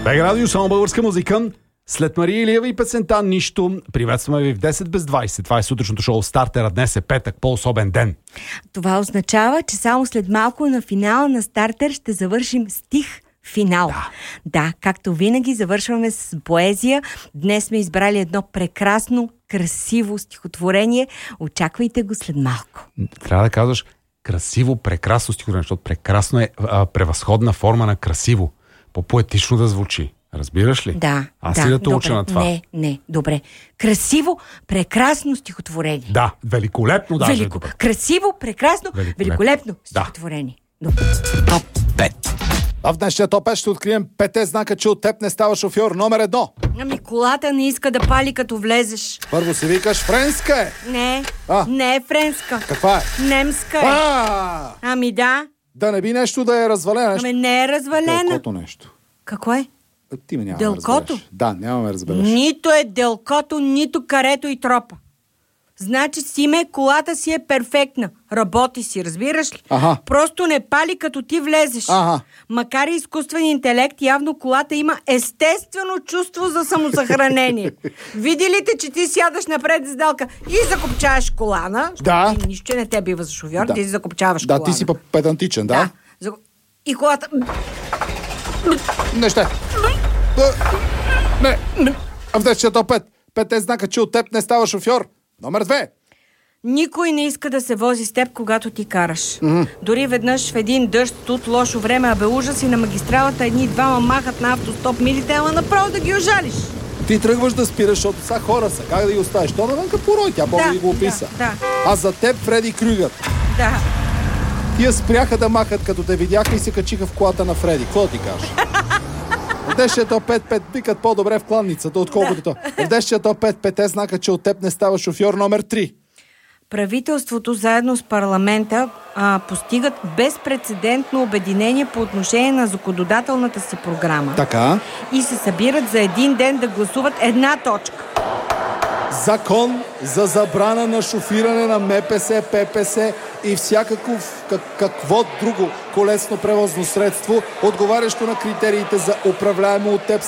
БГ Радио, само българска музика. След Мария Илиева и песента "Нищо", приветстваме ви в 10 без 20. Това е сутрешното шоу Стартера. Днес е петък, по-особен ден. Това означава, че само след малко на финала на Стартер ще завършим стих финал. Да, както винаги завършваме с поезия. Днес сме избрали едно прекрасно, красиво стихотворение. Очаквайте го след малко. Трябва да казваш красиво, прекрасно стихотворение, защото прекрасно е превъзходна форма на красиво. По-поетично да звучи. Разбираш ли? Да. Аз ли да те уча на това? Не, добре. Красиво, прекрасно стихотворение. Да, великолепно даже. Красиво, прекрасно, великолепно стихотворение. Добре. Топ 5. В днешния топ 5 ще открием 5 знака, че от теб не става шофьор. Номер 1. Ами колата не иска да пали като влезеш. Първо си викаш френска е. Не е френска. Каква е? Немска е. Ами да. Да не би нещо да е развалено. Ами не е развалена. Делкото нещо. Какво е? Ти ме няма Делкото? да разбереш. Да, няма ме разбереш. Нито е делкото, нито карето и тропа. Значи Симе, колата си е перфектна. Работи си, разбираш ли? Просто не пали като ти влезеш. Макар и изкуствен интелект, явно колата има естествено чувство за самосъхранение. Види ли те, че ти сядаш напред с сделка и закопчаваш колана? Да. Нищо не те бива за шофьор, ти си закопчаваш колана. Да, ти си педантичен, да? И колата... Не ще. Не. А в днешния топ 5. 5 знака, че от теб не става шофьор. Номер 2. Никой не иска да се вози с теб, когато ти караш. Дори веднъж в един дъжд, тут лошо време, абе ужас, и на магистралата едни-двама махат на автостоп милите, ама направо да ги ожалиш. Ти тръгваш да спираш, защото са хора са. Как да ги оставиш? То навънка порой, тя Бог ги го описа. Да. А за теб Фреди Крюгър. Да. Тия спряха да махат, като те видяха и се качиха в колата на Фреди. Какво да ти кажа? В днешния топ 5 викат по-добре в кланницата, отколкото то. В днешния топ 5 знака, че от теб не става шофьор. Номер 3. Правителството заедно с парламента постигат безпрецедентно обединение по отношение на законодателната си програма. Така. И се събират за един ден да гласуват една точка. Закон за забрана на шофиране на МПС, ППС и всякакво какво друго колесно превозно средство, отговарящо на критериите за управляемо от теб